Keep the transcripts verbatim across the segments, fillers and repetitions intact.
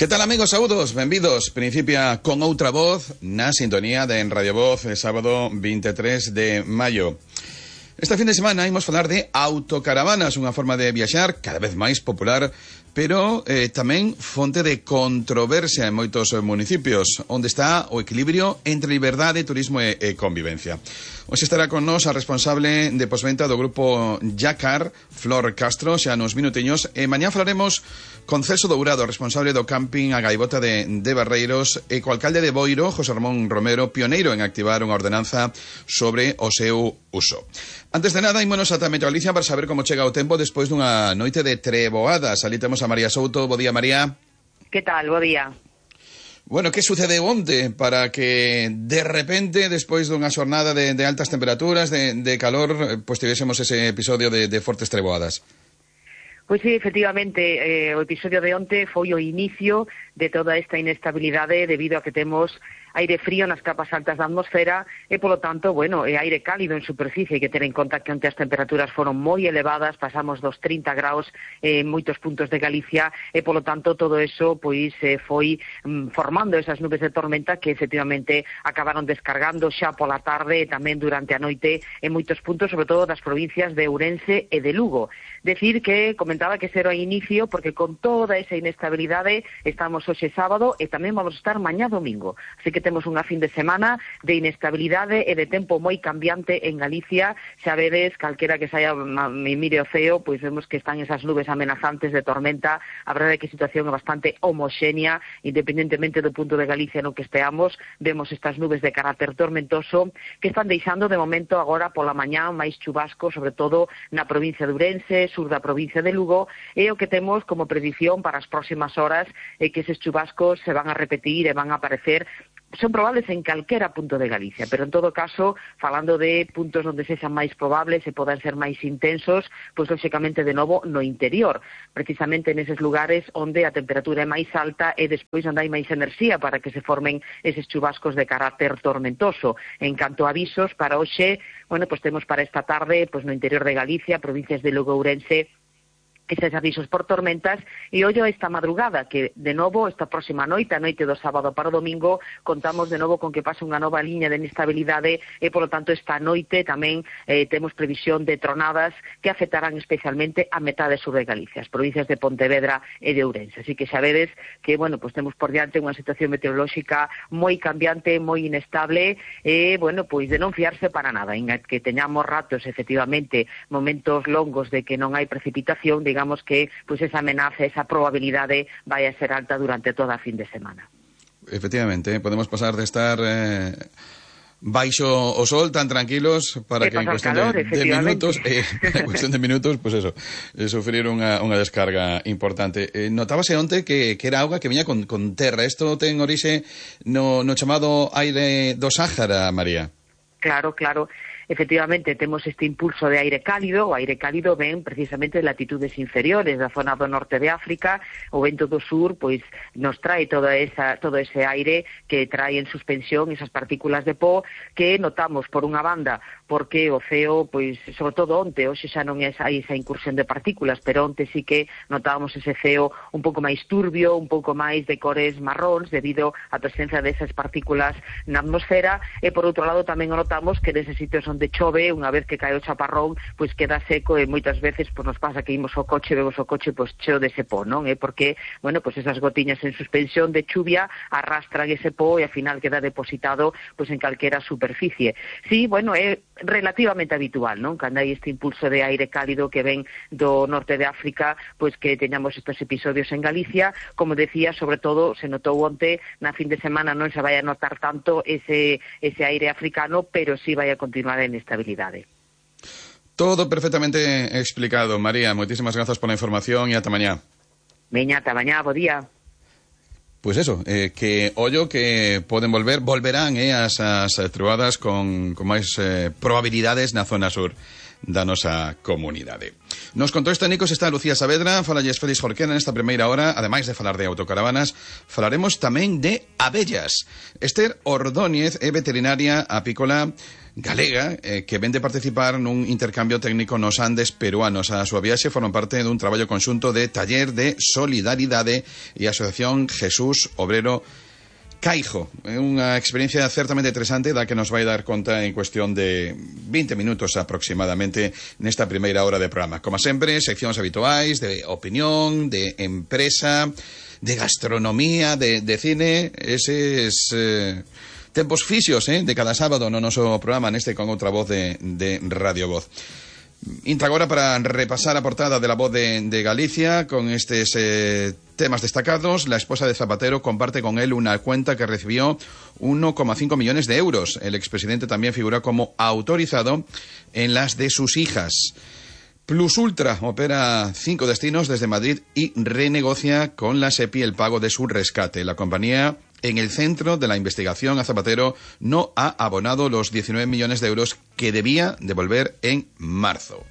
Que tal, amigos? Saúdos, benvidos. Principia con outra voz na sintonía de En Radio Voz, el sábado veintitrés de maio. Esta fin de semana imos falar de autocaravanas, unha forma de viaxar cada vez máis popular, pero eh, tamén fonte de controversia en moitos municipios, onde está o equilibrio entre liberdade, turismo e, e convivencia. Hoxe estará con nós a responsable de posventa do grupo Yacar, Flor Castro, xa nos minutiños, e mañá falaremos con Celso Dourado, responsable do camping A Gaivota de, de Barreiros, e co alcalde de Boiro, José Ramón Romero, pioneiro en activar unha ordenanza sobre o seu uso. Antes de nada, ímonos ata Metro Galicia para saber como chega o tempo despois dunha noite de treboadas. Ali temos a María Souto. Bo día, María. Que tal? Bo día. Bueno, que sucede onte para que de repente, despois dunha xornada de, de altas temperaturas, de, de calor, pois tivésemos ese episodio de, de fortes treboadas? Pois sí, efectivamente, eh, o episodio de onte foi o inicio de toda esta inestabilidade debido a que temos aire frío nas capas altas da atmosfera e, polo tanto, bueno, e aire cálido en superficie. Hai que ter en conta que onte as temperaturas foron moi elevadas, pasamos dos trinta graus en moitos puntos de Galicia e, polo tanto, todo eso pois eh, foi mm, formando esas nubes de tormenta que, efectivamente, acabaron descargando xa pola tarde e tamén durante a noite en moitos puntos, sobre todo das provincias de Ourense e de Lugo. Decir que comentaba que será o inicio porque con toda esa inestabilidade estamos hoxe sábado e tamén vamos a estar mañá domingo. Así que temos unha fin de semana de inestabilidade e de tempo moi cambiante en Galicia. Xa vedes, calquera que saia me mire o ceo, pois vemos que están esas nubes amenazantes de tormenta. A verdade é que a situación é bastante homoxénea, independentemente do punto de Galicia no que esteamos. Vemos estas nubes de carácter tormentoso que están deixando de momento agora pola mañá máis chubasco, sobre todo na provincia de Ourense, sur da provincia de Lugo, e o que temos como predición para as próximas horas é que eses chubascos se van a repetir e van a aparecer. Son probables en calquera punto de Galicia, pero en todo caso, falando de puntos onde sexan máis probables e podan ser máis intensos, pois lóxicamente de novo no interior, precisamente neses lugares onde a temperatura é máis alta e despois onde hai máis enerxía para que se formen eses chubascos de carácter tormentoso. En canto a avisos, para hoxe, bueno, pois temos para esta tarde, pois no interior de Galicia, provincias de Lugo e Ourense, eses avisos por tormentas, e ollo esta madrugada, que de novo, esta próxima noite, a noite do sábado para o domingo, contamos de novo con que pasa unha nova liña de inestabilidade e, polo tanto, esta noite tamén eh, temos previsión de tronadas que afectarán especialmente a metade sur de Galicia, as provincias de Pontevedra e de Ourense. Así que xa vedes que, bueno, pues temos por diante unha situación meteorolóxica moi cambiante, moi inestable e, bueno, pois de non fiarse para nada, en que teñamos ratos, efectivamente, momentos longos de que non hai precipitación, digamos que pois esa amenaza, esa probabilidade vai a ser alta durante toda a fin de semana. Efectivamente, podemos pasar de estar eh, baixo o sol tan tranquilos para de que en cuestión calor, de, de minutos eh, en cuestión de minutos, pues eso, eh, sufrir unha, unha descarga importante. Eh, notábase onte que, que era auga que viña con, con terra. Isto ten orixe no, no chamado aire do Sáhara, María. Claro, claro. Efectivamente, temos este impulso de aire cálido. O aire cálido ven precisamente de latitudes inferiores, da zona do norte de África. O vento do sur, pois, nos trae toda esa, todo ese aire que trae en suspensión esas partículas de pó que notamos, por unha banda, porque o ceo, pois, sobre todo onte, hoxe xa non é hai esa incursión de partículas, pero onte sí que notábamos ese ceo un pouco máis turbio, un pouco máis de cores marróns, debido á presencia desas partículas na atmosfera, e por outro lado tamén o notamos que neses sitios onde chove, unha vez que cae o chaparrón, pois queda seco e moitas veces pois nos pasa que imos ao coche, vemos o coche pois cheo dese pó, non? É porque, bueno, pois esas gotiñas en suspensión de chuvia arrastran ese pó e ao final queda depositado pois en calquera superficie. Sí, bueno, é relativamente habitual, non? Cando hai este impulso de aire cálido que ven do norte de África, pois que teñamos estes episodios en Galicia. Como decía, sobre todo se notou onte, na fin de semana non se vai a notar tanto ese, ese aire africano, pero sí vai a continuar en estabilidade. Todo perfectamente explicado, María. Moitísimas grazas por la información e ata mañá. Veña, ata mañá, bo día. Pois pues eso, eh, que ollo que poden volver, volverán eh, as, as troadas con, con máis eh, probabilidades na zona sur da nosa comunidade. Nos controis técnicos está Lucía Saavedra, falalles Félix Jorquera nesta primeira hora. Ademais de falar de autocaravanas, falaremos tamén de abellas. Esther Ordóñez é veterinaria apícola galega, eh, que vende participar nun intercambio técnico nos Andes peruanos. A súa viaxe forman parte dun traballo conxunto de Taller de Solidaridade e Asociación Jesús Obrero Caijo. É unha experiencia certamente interesante da que nos vai dar conta en cuestión de veinte minutos aproximadamente nesta primeira hora de programa. Como sempre, seccións habituais de opinión, de empresa, de gastronomía, de, de cine, eses... Eh, tempos fixos, eh, de cada sábado no noso programa neste con outra voz de, de Radio Voz. Intra agora para repasar a portada de La Voz de, de Galicia con estes eh, temas destacados. La esposa de Zapatero comparte con él una cuenta que recibió uno coma cinco millones de euros. El expresidente también figura como autorizado en las de sus hijas. Plus Ultra opera cinco destinos desde Madrid y renegocia con la SEPI el pago de su rescate. La compañía, en el centro de la investigación a Zapatero, no ha abonado los diecinueve millones de euros que debía devolver en marzo.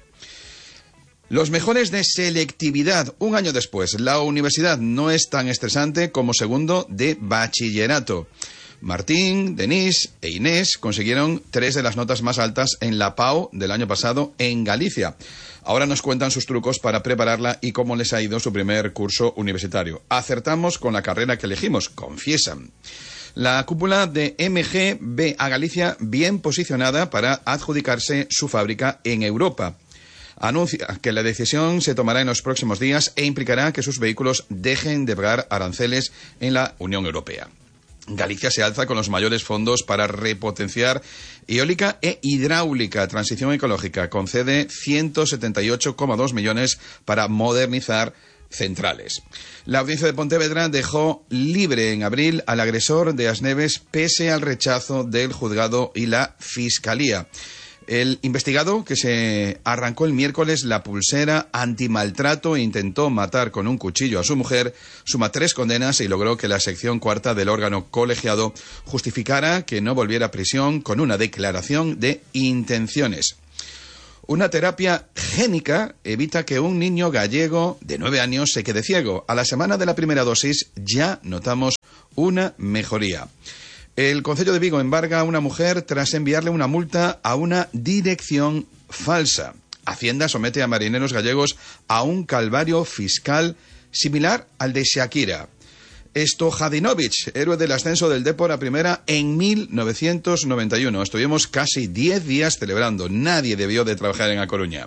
Los mejores de selectividad. Un año después, la universidad no es tan estresante como segundo de bachillerato. Martín, Denise e Inés consiguieron tres de las notas más altas en la PAO del año pasado en Galicia. Ahora nos cuentan sus trucos para prepararla y cómo les ha ido su primer curso universitario. Acertamos con la carrera que elegimos, confiesan. La cúpula de M G ve a Galicia bien posicionada para adjudicarse su fábrica en Europa. Anuncia que la decisión se tomará en los próximos días e implicará que sus vehículos dejen de pagar aranceles en la Unión Europea. Galicia se alza con los mayores fondos para repotenciar eólica e hidráulica. Transición ecológica concede ciento setenta y ocho coma dos millones para modernizar centrales. La audiencia de Pontevedra dejó libre en abril al agresor de Asneves pese al rechazo del juzgado y la fiscalía. El investigado, que se arrancó el miércoles la pulsera antimaltrato e intentó matar con un cuchillo a su mujer, suma tres condenas y logró que la sección cuarta del órgano colegiado justificara que no volviera a prisión con una declaración de intenciones. Una terapia génica evita que un niño gallego de nueve años se quede ciego. A la semana de la primera dosis ya notamos una mejoría. El Concello de Vigo embarga a una mujer tras enviarle una multa a una dirección falsa. Hacienda somete a marineros gallegos a un calvario fiscal similar al de Shakira. Stojadinovic, héroe del ascenso del Depor a primera en mil novecientos noventa y uno. Estuvimos casi diez días celebrando. Nadie debió de trabajar en A Coruña.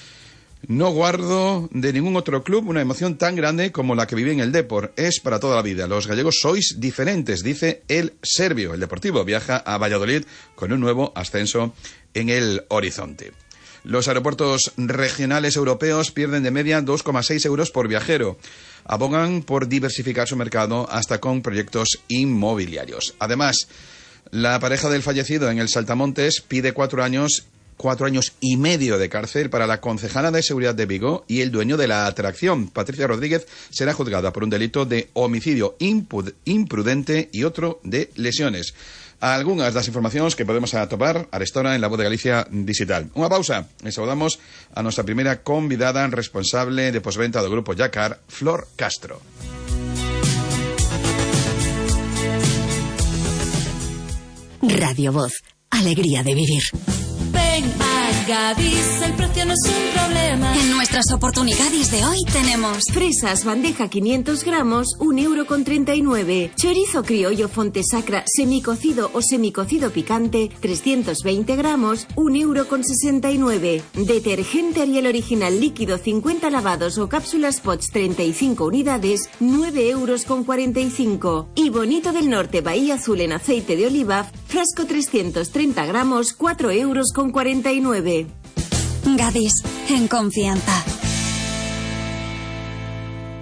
No guardo de ningún otro club una emoción tan grande como la que viví en el Depor. Es para toda la vida. Los gallegos sois diferentes, dice el serbio. El Deportivo viaja a Valladolid con un nuevo ascenso en el horizonte. Los aeropuertos regionales europeos pierden de media dos coma seis euros por viajero. Abogan por diversificar su mercado hasta con proyectos inmobiliarios. Además, la pareja del fallecido en el Saltamontes pide cuatro años Cuatro años y medio de cárcel para la concejala de seguridad de Vigo y el dueño de la atracción. Patricia Rodríguez será juzgada por un delito de homicidio imprudente y otro de lesiones. Algunas das informacións que podemos atopar arestora en La Voz de Galicia Digital. Unha pausa e saudamos a nosa primeira convidada responsable de postventa do Grupo Yacar, Flor Castro. Radio Voz, alegría de vivir. Ven a Gadis, el precio no es un problema. En nuestras oportunidades de hoy tenemos fresas bandeja quinientos gramos, un euro con treinta y nueve. Chorizo criollo Fontesacra semicocido o semicocido picante, trescientos veinte gramos, un euro con sesenta y nueve. Detergente Ariel original líquido cincuenta lavados o cápsulas Pots treinta y cinco unidades, nueve euros con cuarenta y cinco. Y Bonito del Norte Bahía Azul en aceite de oliva, frasco trescientos treinta gramos, cuatro euros con cuarenta y nueve. Gadis, en confianza.